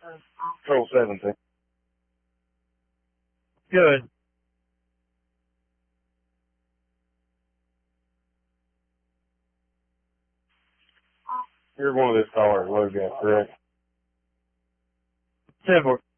Control 17. Good. You're one of those callers, low gas, correct? 10-4.